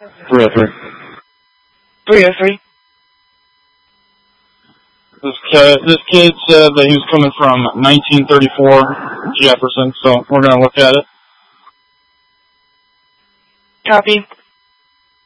303. 303. This kid said that he was coming from 1934 Jefferson, so we're going to look at it. Copy.